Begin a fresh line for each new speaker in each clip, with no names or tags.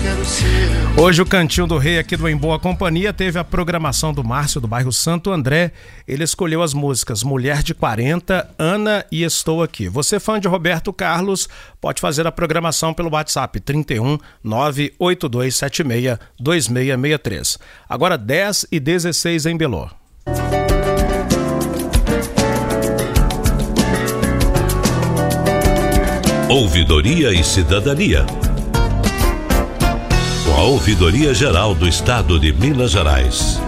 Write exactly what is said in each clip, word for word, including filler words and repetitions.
Hoje o Cantinho do Rei aqui do Em Boa Companhia teve a programação do Márcio do bairro Santo André. Ele escolheu as músicas Mulher de quarenta, Ana e Estou Aqui. Você, fã de Roberto Carlos, pode fazer a programação pelo WhatsApp trinta e um, nove oito dois sete seis, dois seis seis três. Agora dez e dezesseis em Belô.
Ouvidoria e Cidadania. Com a Ouvidoria Geral do Estado de Minas Gerais.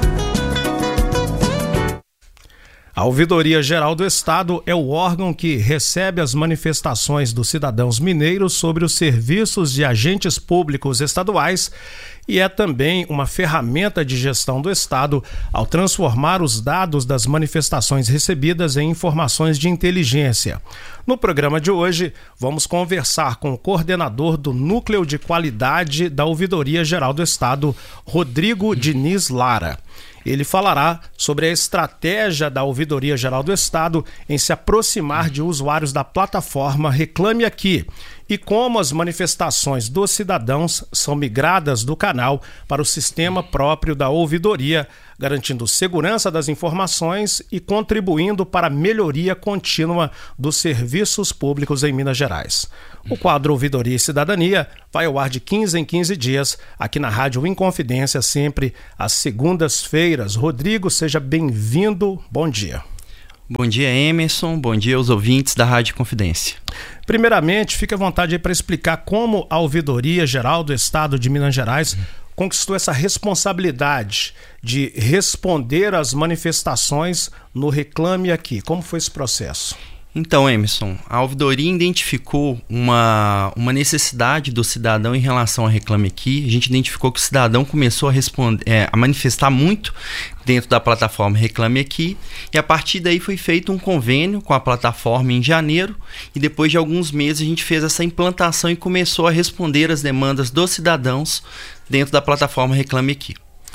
A Ouvidoria Geral do Estado é o órgão que recebe as manifestações dos cidadãos mineiros sobre os serviços de agentes públicos estaduais e é também uma ferramenta de gestão do Estado ao transformar os dados das manifestações recebidas em informações de inteligência. No programa de hoje, vamos conversar com o coordenador do Núcleo de Qualidade da Ouvidoria Geral do Estado, Rodrigo Diniz Lara. Ele falará sobre a estratégia da Ouvidoria Geral do Estado em se aproximar de usuários da plataforma Reclame Aqui e como as manifestações dos cidadãos são migradas do canal para o sistema próprio da ouvidoria, garantindo segurança das informações e contribuindo para a melhoria contínua dos serviços públicos em Minas Gerais. O quadro Ouvidoria e Cidadania vai ao ar de quinze em quinze dias, aqui na Rádio Inconfidência, sempre às segundas-feiras. Rodrigo, seja bem-vindo. Bom dia.
Bom dia, Emerson. Bom dia aos ouvintes da Rádio Confidência.
Primeiramente, fique à vontade aí para explicar como a Ouvidoria Geral do Estado de Minas Gerais conquistou essa responsabilidade de responder às manifestações no Reclame Aqui. Como foi esse processo?
Então, Emerson, a ouvidoria identificou uma, uma necessidade do cidadão em relação ao Reclame Aqui. A gente identificou que o cidadão começou a, responder, é, a manifestar muito dentro da plataforma Reclame Aqui, e a partir daí foi feito um convênio com a plataforma em janeiro, e depois de alguns meses a gente fez essa implantação e começou a responder as demandas dos cidadãos dentro da plataforma Reclame Aqui.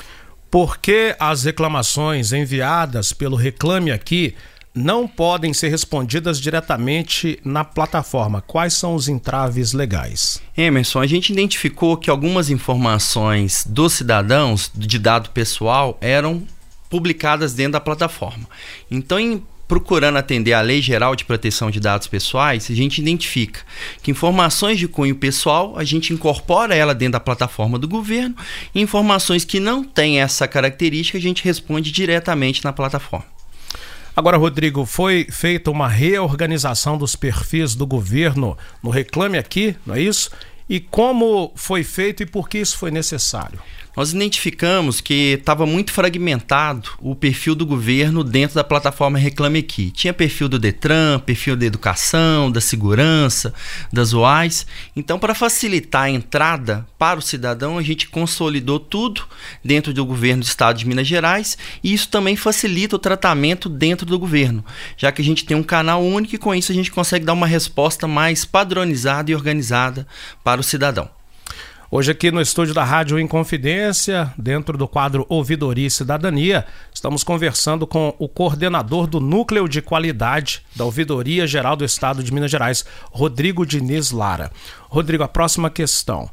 Por que as reclamações enviadas pelo Reclame Aqui não podem ser respondidas diretamente na plataforma? Quais são os entraves legais?
Emerson, a gente identificou que algumas informações dos cidadãos, de dado pessoal, eram publicadas dentro da plataforma. Então, em procurando atender à Lei Geral de Proteção de Dados Pessoais, a gente identifica que informações de cunho pessoal, a gente incorpora ela dentro da plataforma do governo, e informações que não têm essa característica, a gente responde diretamente na plataforma.
Agora, Rodrigo, foi feita uma reorganização dos perfis do governo no Reclame Aqui, não é isso? E como foi feito e por que isso foi necessário?
Nós identificamos que estava muito fragmentado o perfil do governo dentro da plataforma Reclame Aqui. Tinha perfil do Detran, perfil da educação, da segurança, das U A S. Então, para facilitar a entrada para o cidadão, a gente consolidou tudo dentro do governo do Estado de Minas Gerais, e isso também facilita o tratamento dentro do governo, já que a gente tem um canal único e com isso a gente consegue dar uma resposta mais padronizada e organizada para o cidadão.
Hoje aqui no estúdio da Rádio Inconfidência, dentro do quadro Ouvidoria e Cidadania, estamos conversando com o coordenador do Núcleo de Qualidade da Ouvidoria Geral do Estado de Minas Gerais, Rodrigo Diniz Lara. Rodrigo, a próxima questão.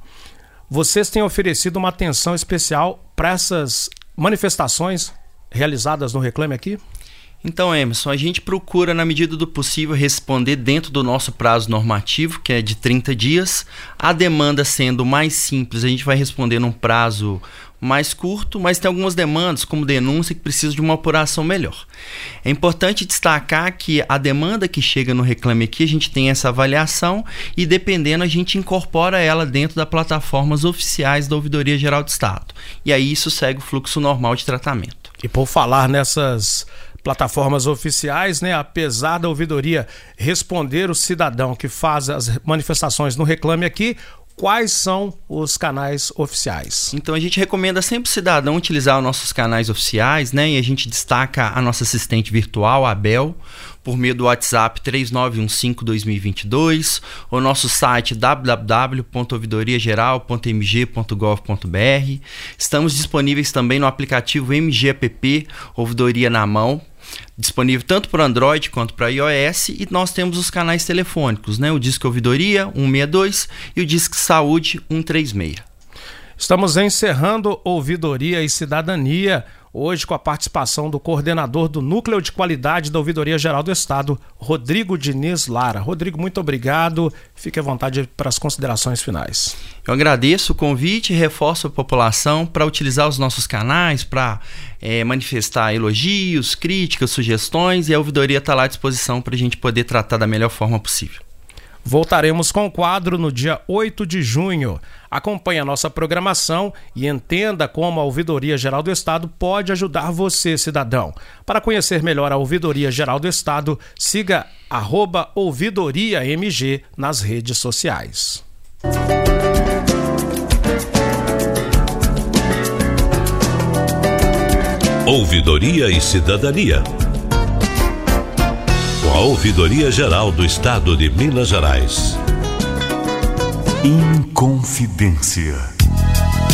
Vocês têm oferecido uma atenção especial para essas manifestações realizadas no Reclame Aqui?
Então, Emerson, a gente procura, na medida do possível, responder dentro do nosso prazo normativo, que é de trinta dias. A demanda sendo mais simples, a gente vai responder num prazo mais curto, mas tem algumas demandas, como denúncia, que precisam de uma apuração melhor. É importante destacar que a demanda que chega no Reclame Aqui, a gente tem essa avaliação e, dependendo, a gente incorpora ela dentro das plataformas oficiais da Ouvidoria Geral do Estado. E aí isso segue o fluxo normal de tratamento.
E por falar nessas plataformas oficiais, né, apesar da ouvidoria responder o cidadão que faz as manifestações no Reclame Aqui, quais são os canais oficiais?
Então a gente recomenda sempre o cidadão utilizar os nossos canais oficiais, né, e a gente destaca a nossa assistente virtual, a Bel, por meio do WhatsApp três nove um cinco, dois mil e vinte e dois, o nosso site w w w ponto ouvidoria geral ponto m g ponto gov ponto b r. Estamos disponíveis também no aplicativo M G App, Ouvidoria na Mão, disponível tanto para Android quanto para iOS, e nós temos os canais telefônicos, né? O Disque Ouvidoria um seis dois e o Disque Saúde um três seis.
Estamos encerrando Ouvidoria e Cidadania, hoje com a participação do coordenador do Núcleo de Qualidade da Ouvidoria Geral do Estado, Rodrigo Diniz Lara. Rodrigo, muito obrigado. Fique à vontade para as considerações finais.
Eu agradeço o convite e reforço a população para utilizar os nossos canais, para é, manifestar elogios, críticas, sugestões, e a ouvidoria está lá à disposição para a gente poder tratar da melhor forma possível.
Voltaremos com o quadro no dia oito de junho. Acompanhe a nossa programação e entenda como a Ouvidoria Geral do Estado pode ajudar você, cidadão. Para conhecer melhor a Ouvidoria Geral do Estado, siga arroba Ouvidoria M G nas redes sociais.
Ouvidoria e Cidadania. Com a Ouvidoria Geral do Estado de Minas Gerais.
Inconfidência.